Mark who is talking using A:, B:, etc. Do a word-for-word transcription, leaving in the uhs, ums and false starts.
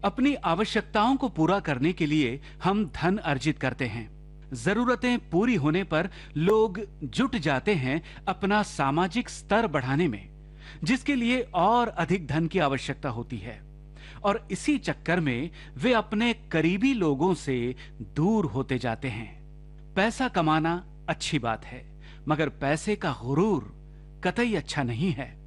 A: अपनी आवश्यकताओं को पूरा करने के लिए हम धन अर्जित करते हैं। जरूरतें पूरी होने पर लोग जुट जाते हैं अपना सामाजिक स्तर बढ़ाने में, जिसके लिए और अधिक धन की आवश्यकता होती है। और इसी चक्कर में वे अपने करीबी लोगों से दूर होते जाते हैं। पैसा कमाना अच्छी बात है, मगर पैसे का गुरूर कतई अच्छा नहीं है।